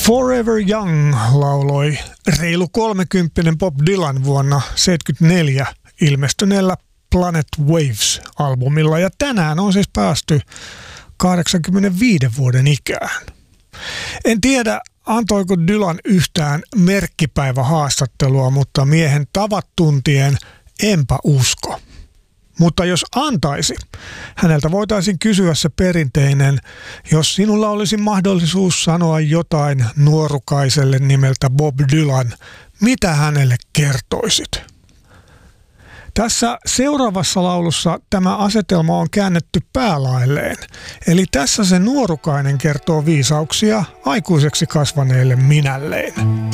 Forever Young lauloi reilu 30 Bob Dylan vuonna 1974 ilmestyneellä Planet Waves-albumilla, ja tänään on siis päästy 85 vuoden ikään. En tiedä, antoiko Dylan yhtään merkkipäivähaastattelua, mutta miehen tavat tuntien enpä usko. Mutta jos antaisi, häneltä voitaisiin kysyä se perinteinen, jos sinulla olisi mahdollisuus sanoa jotain nuorukaiselle nimeltä Bob Dylan, mitä hänelle kertoisit? Tässä seuraavassa laulussa tämä asetelma on käännetty päälailleen, eli tässä se nuorukainen kertoo viisauksia aikuiseksi kasvaneelle minälleen.